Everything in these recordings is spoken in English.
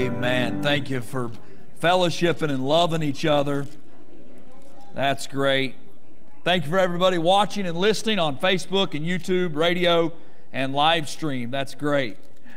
Amen. Thank you for fellowshipping and loving each other. That's great. Thank you for everybody watching and listening on Facebook and YouTube, radio, and live stream. That's great.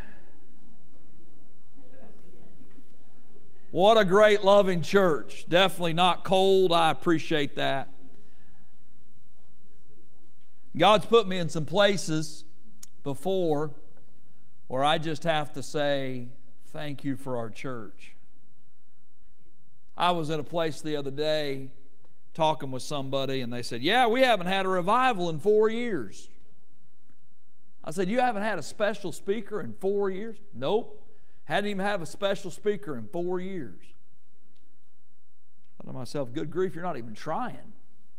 What a great, loving church. Definitely not cold. I appreciate that. God's put me in some places before where I just have to say, thank you for our church. I was at a place the other day talking with somebody, and they said, yeah, we haven't had a revival in 4 years. I said, you haven't had a special speaker in 4 years? Nope. Hadn't even had a special speaker in 4 years. I thought to myself, good grief, you're not even trying.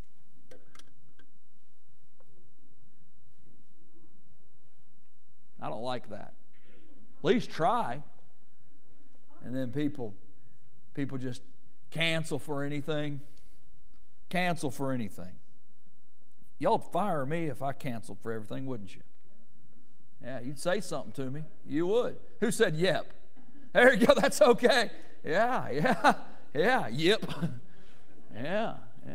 I don't like that. At least try. And then people just cancel for anything. Cancel for anything. Y'all'd fire me if I canceled for everything, wouldn't you? Yeah, you'd say something to me. You would. Who said yep? There you go, that's okay. Yeah, yep. Yeah.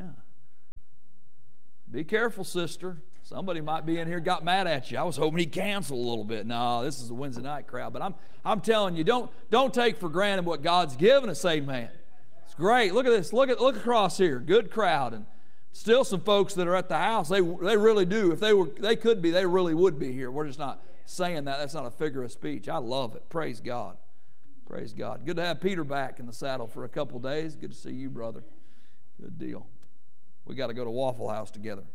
Be careful, sister. Somebody might be in here got mad at you. I was hoping he'd cancel a little bit. No, this is a Wednesday night crowd. But I'm telling you, don't take for granted what God's given us, amen. It's great. Look at this. Look across here. Good crowd. And still some folks that are at the house, they really do. If they really would be here. We're just not saying that. That's not a figure of speech. I love it. Praise God. Praise God. Good to have Peter back in the saddle for a couple of days. Good to see you, brother. Good deal. We got to go to Waffle House together.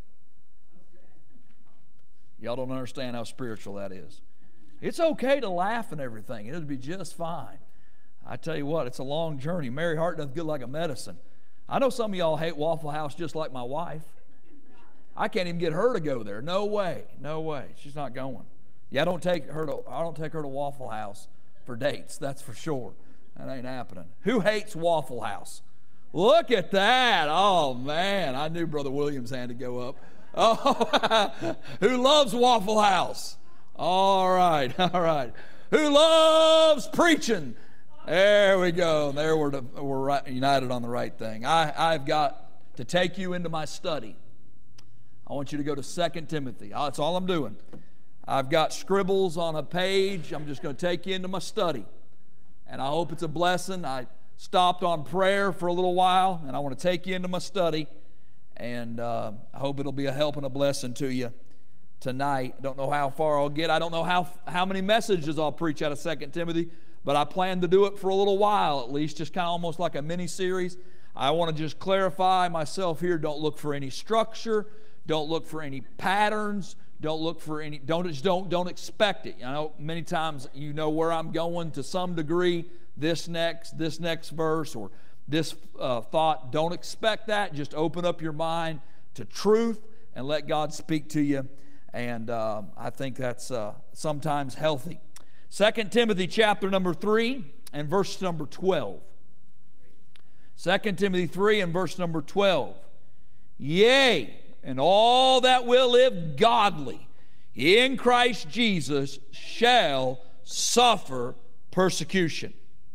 Y'all don't understand how spiritual that is. It's okay to laugh and everything. It'll be just fine. I tell you what, it's a long journey. Merry heart doth good like a medicine. I know some of y'all hate Waffle House just like my wife. I can't even get her to go there. No way. She's not going. Yeah, I don't take her to Waffle House for dates, that's for sure. That ain't happening. Who hates Waffle House? Look at that. Oh, man. I knew Brother Williams' hand to go up. Oh, who loves Waffle House? All right. Who loves preaching? There we go. There we're united on the right thing. I've got to take you into my study. I want you to go to 2 Timothy. That's all I'm doing. I've got scribbles on a page. I'm just going to take you into my study. And I hope it's a blessing. I stopped on prayer for a little while, and I want to take you into my study. And I hope it'll be a help and a blessing to you tonight. I don't know how far I'll get. I don't know how many messages I'll preach out of 2 Timothy, but I plan to do it for a little while at least, just kind of almost like a mini-series. I want to just clarify myself here. Don't look for any structure. Don't look for any patterns. Don't look for any, don't expect it. I know many times you know where I'm going to some degree, this next verse, or this thought. Don't expect that. Just open up your mind to truth and let God speak to you. And I think that's sometimes healthy. 2 Timothy chapter number 3 and verse number 12. 2 Timothy 3 and verse number 12. Yea, and all that will live godly in Christ Jesus shall suffer persecution.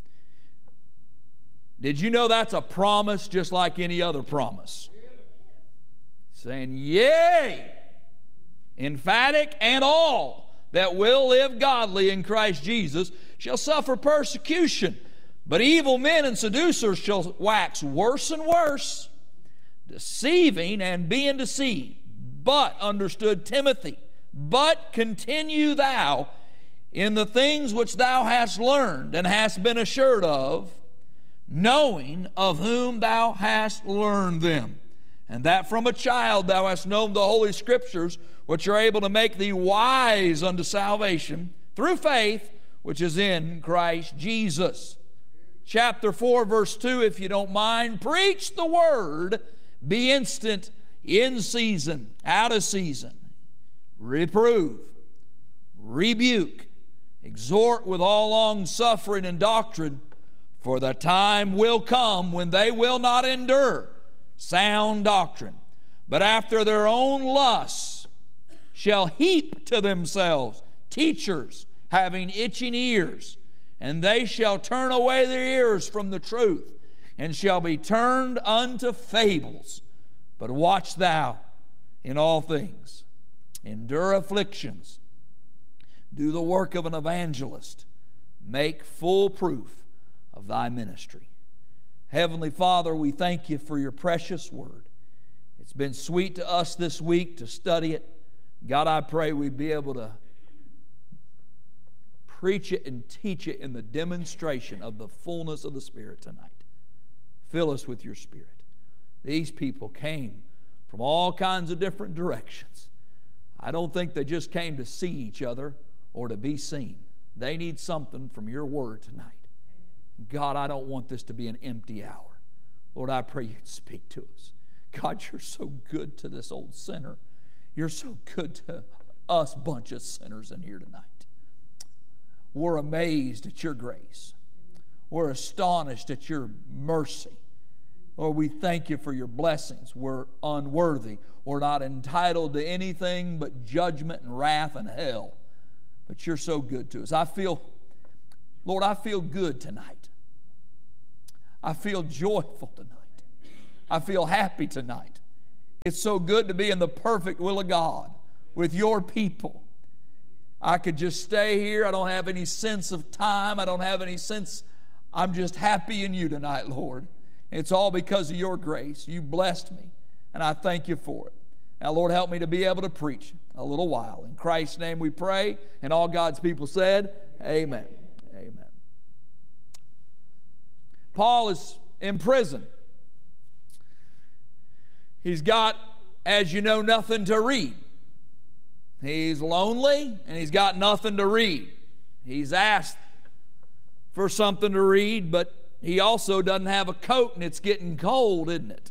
Did you know that's a promise just like any other promise? Saying, yea, emphatic, and all that will live godly in Christ Jesus shall suffer persecution. But evil men and seducers shall wax worse and worse, deceiving and being deceived. But, understood Timothy, but continue thou in the things which thou hast learned and hast been assured of, knowing of whom thou hast learned them, and that from a child thou hast known the Holy Scriptures, which are able to make thee wise unto salvation through faith which is in Christ Jesus. Chapter 4, verse 2, if you don't mind, preach the word, be instant, in season, out of season, reprove, rebuke, exhort with all long suffering and doctrine, for the time will come when they will not endure sound doctrine, but after their own lusts shall heap to themselves teachers having itching ears, and they shall turn away their ears from the truth, and shall be turned unto fables. But watch thou in all things, endure afflictions, do the work of an evangelist, make full proof of thy ministry. Heavenly Father, we thank you for your precious word. It's been sweet to us this week to study it. God, I pray we'd be able to preach it and teach it in the demonstration of the fullness of the Spirit tonight. Fill us with your Spirit. These people came from all kinds of different directions. I don't think they just came to see each other or to be seen. They need something from your word tonight. God, I don't want this to be an empty hour. Lord, I pray you'd speak to us. God, you're so good to this old sinner. You're so good to us bunch of sinners in here tonight. We're amazed at your grace. We're astonished at your mercy. Lord, we thank you for your blessings. We're unworthy. We're not entitled to anything but judgment and wrath and hell. But you're so good to us. Lord, I feel good tonight. I feel joyful tonight. I feel happy tonight. It's so good to be in the perfect will of God with your people. I could just stay here. I don't have any sense of time. I don't have any sense. I'm just happy in you tonight, Lord. It's all because of your grace. You blessed me, and I thank you for it. Now, Lord, help me to be able to preach a little while. In Christ's name we pray, and all God's people said, amen. Amen. Paul is in prison. He's got, as you know, nothing to read. He's lonely, and he's got nothing to read. He's asked for something to read, but he also doesn't have a coat, and it's getting cold, isn't it?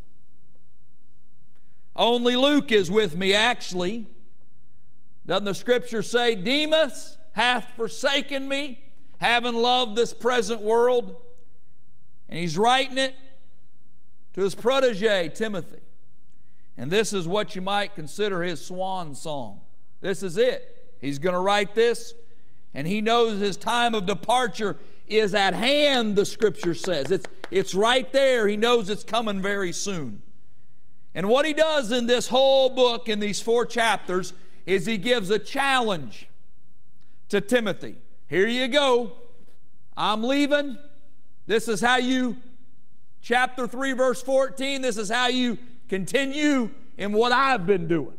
Only Luke is with me, actually. Doesn't the Scripture say, Demas hath forsaken me, having loved this present world? And he's writing it to his protege, Timothy. And this is what you might consider his swan song. This is it. He's going to write this, and he knows his time of departure is at hand, the Scripture says. It's right there. He knows it's coming very soon. And what he does in this whole book, in these 4 chapters, is he gives a challenge to Timothy. Here you go. I'm leaving. This is how you, chapter 3, verse 14, this is how you continue in what I've been doing.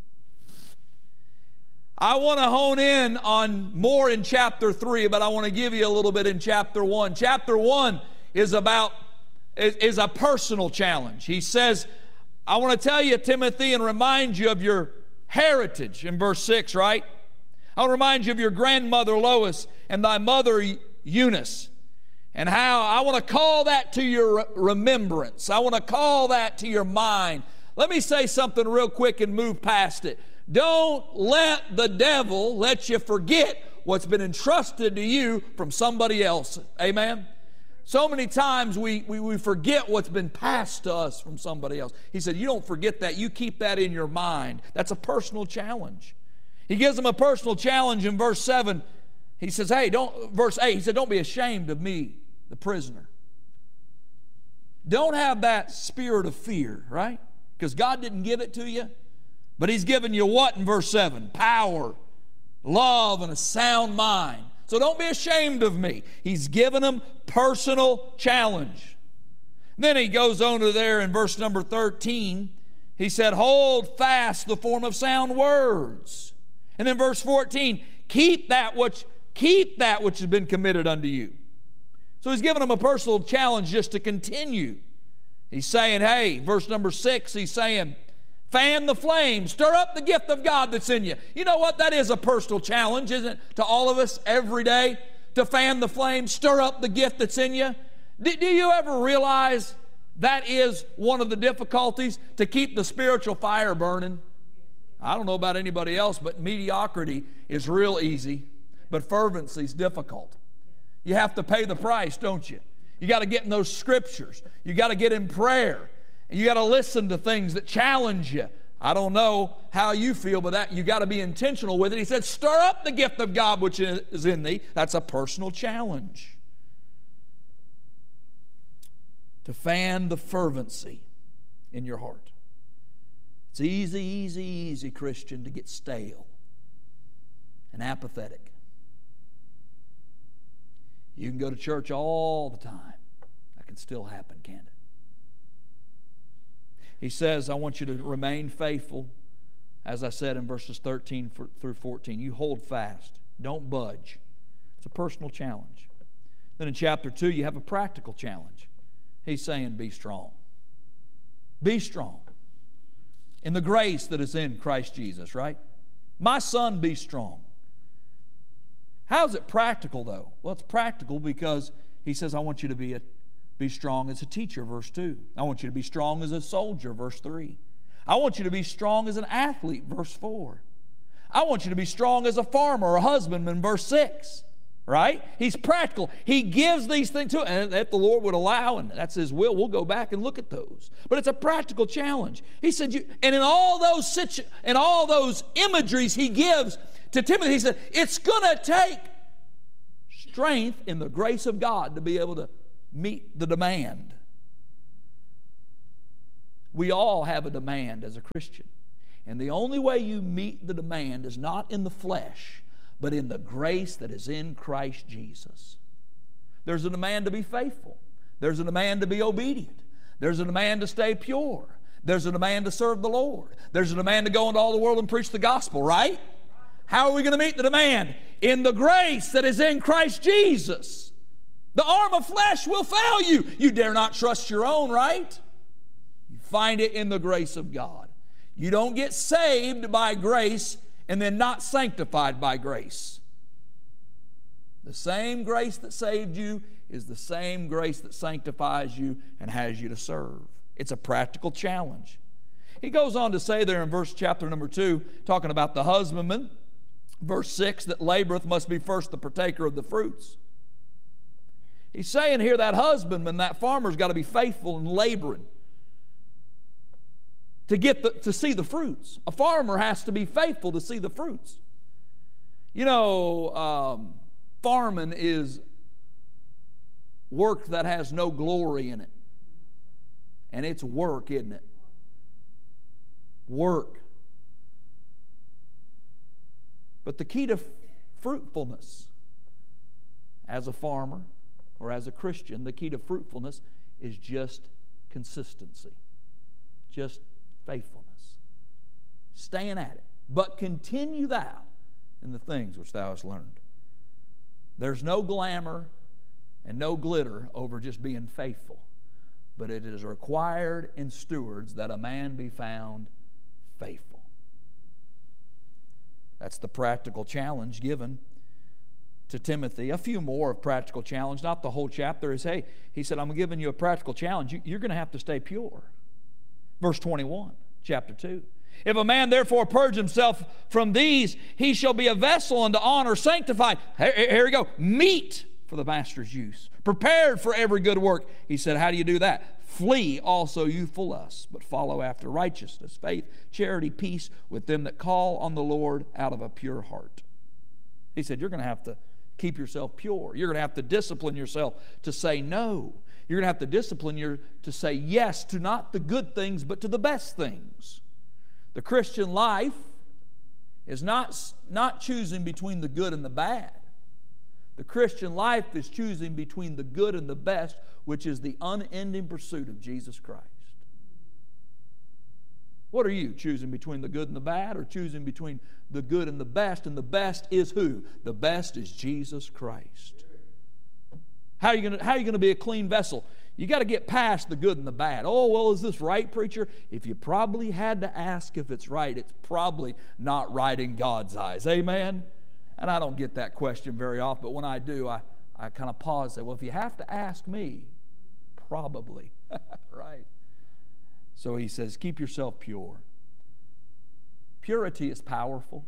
I want to hone in on more in chapter 3, but I want to give you a little bit in chapter 1. Chapter 1 is a personal challenge. He says, I want to tell you, Timothy, and remind you of your heritage in verse 6, right? I'll remind you of your grandmother Lois and thy mother Eunice, and how I want to call that to your remembrance. I want to call that to your mind. Let me say something real quick and move past it. Don't let the devil let you forget what's been entrusted to you from somebody else. Amen? So many times we forget what's been passed to us from somebody else. He said, you don't forget that. You keep that in your mind. That's a personal challenge. He gives them a personal challenge in verse 7. He says, verse 8, he said, don't be ashamed of me, the prisoner. Don't have that spirit of fear, right? Because God didn't give it to you. But He's given you what in verse 7? Power, love, and a sound mind. So don't be ashamed of me. He's given them personal challenge. Then he goes on to there in verse number 13. He said, hold fast the form of sound words. And then verse 14, keep that which has been committed unto you. So he's given them a personal challenge just to continue. He's saying, hey, verse number 6, he's saying, fan the flame, stir up the gift of God that's in you. You know what? That is a personal challenge, isn't it? To all of us every day, to fan the flame, stir up the gift that's in you. Do you ever realize that is one of the difficulties, to keep the spiritual fire burning? I don't know about anybody else, but mediocrity is real easy, but fervency is difficult. You have to pay the price, don't you? You got to get in those scriptures. You got to get in prayer. You got to listen to things that challenge you. I don't know how you feel, but that you got to be intentional with it. He said, stir up the gift of God which is in thee. That's a personal challenge. To fan the fervency in your heart. It's easy, Christian, to get stale and apathetic. You can go to church all the time. That can still happen, can't it? He says, I want you to remain faithful, as I said in verses 13 through 14. You hold fast. Don't budge. It's a personal challenge. Then in chapter 2, you have a practical challenge. He's saying, be strong. Be strong in the grace that is in Christ Jesus, right? My son, be strong. How's it practical, though? Well, it's practical because he says, I want you to be strong as a teacher, verse 2. I want you to be strong as a soldier, verse 3. I want you to be strong as an athlete, verse 4. I want you to be strong as a farmer or a husbandman, verse 6. Right? He's practical. He gives these things to us, and if the Lord would allow, and that's His will, we'll go back and look at those. But it's a practical challenge. He said, and in all those imageries He gives to Timothy, He said, it's going to take strength in the grace of God to be able to meet the demand. We all have a demand as a Christian. And the only way you meet the demand is not in the flesh, but in the grace that is in Christ Jesus. There's a demand to be faithful. There's a demand to be obedient. There's a demand to stay pure. There's a demand to serve the Lord. There's a demand to go into all the world and preach the gospel, right? How are we going to meet the demand? In the grace that is in Christ Jesus. The arm of flesh will fail you. You dare not trust your own, right? You find it in the grace of God. You don't get saved by grace and then not sanctified by grace. The same grace that saved you is the same grace that sanctifies you and has you to serve. It's a practical challenge. He goes on to say there in chapter number 2, talking about the husbandman, verse 6, that laboreth must be first the partaker of the fruits. He's saying here that husbandman, that farmer's got to be faithful and laboring to see the fruits. A farmer has to be faithful to see the fruits. You know, farming is work that has no glory in it. And it's work, isn't it? Work. But the key to fruitfulness as a farmer or as a Christian, the key to fruitfulness is just consistency. Just faithfulness. Staying at it. But continue thou in the things which thou hast learned. There's no glamour and no glitter over just being faithful. But it is required in stewards that a man be found faithful. That's the practical challenge given to Timothy. A few more of practical challenge, not the whole chapter. He said, I'm giving you a practical challenge. You're going to have to stay pure. Verse 21, chapter 2. If a man therefore purge himself from these, he shall be a vessel unto honor, sanctified. Here we go. Meet for the master's use. Prepared for every good work. He said, how do you do that? Flee also youthful lusts, but follow after righteousness, faith, charity, peace with them that call on the Lord out of a pure heart. He said, you're going to have to keep yourself pure. You're going to have to discipline yourself to say no. You're going to have to discipline to say yes to not the good things, but to the best things. The Christian life is not choosing between the good and the bad. The Christian life is choosing between the good and the best, which is the unending pursuit of Jesus Christ. What are you, choosing between the good and the bad, or choosing between the good and the best? And the best is who? The best is Jesus Christ. How are you going to be a clean vessel? You got to get past the good and the bad. Oh, well, is this right, preacher? If you probably had to ask if it's right, it's probably not right in God's eyes. Amen? And I don't get that question very often, but when I do, I kind of pause and say, well, if you have to ask me, probably. Right? So he says, keep yourself pure. Purity is powerful.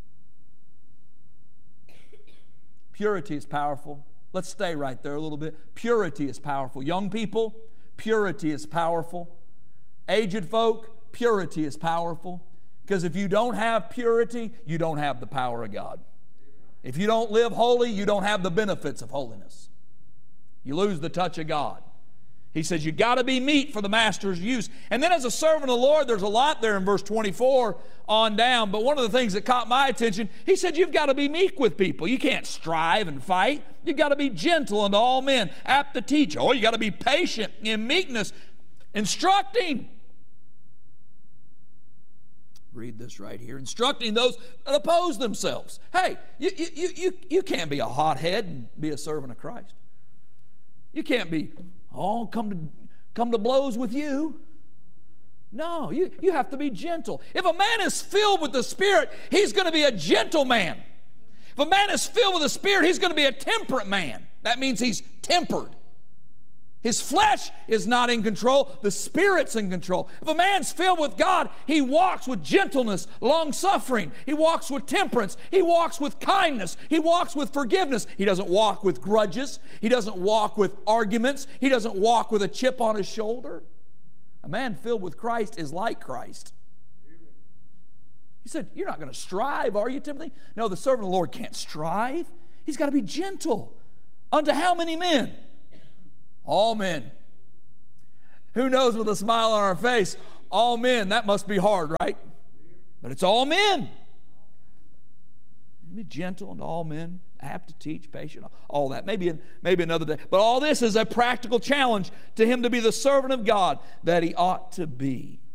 Purity is powerful. Let's stay right there a little bit. Purity is powerful. Young people, purity is powerful. Aged folk, purity is powerful? Because if you don't have purity, you don't have the power of God. If you don't live holy, you don't have the benefits of holiness. You lose the touch of God. He says you got to be meat for the master's use. And then as a servant of the Lord, there's a lot there in verse 24 on down. But one of the things that caught my attention, he said you've got to be meek with people. You can't strive and fight. You've got to be gentle unto all men, apt to teach. Oh, you got to be patient in meekness, instructing. Read this right here. Instructing those that oppose themselves. Hey, you can't be a hothead and be a servant of Christ. You can't be, come to blows with you. No, you have to be gentle. If a man is filled with the Spirit, he's going to be a gentle man. If a man is filled with the Spirit, he's going to be a temperate man. That means he's tempered. His flesh is not in control. The Spirit's in control. If a man's filled with God, he walks with gentleness, long-suffering. He walks with temperance. He walks with kindness. He walks with forgiveness. He doesn't walk with grudges. He doesn't walk with arguments. He doesn't walk with a chip on his shoulder. A man filled with Christ is like Christ. He said, you're not going to strive, are you, Timothy? No, the servant of the Lord can't strive. He's got to be gentle. Unto how many men? All men. Who knows with a smile on our face? All men. That must be hard, right? But it's all men. Be gentle unto all men, apt to teach, patient, all that. Maybe another day. But all this is a practical challenge to him to be the servant of God that he ought to be.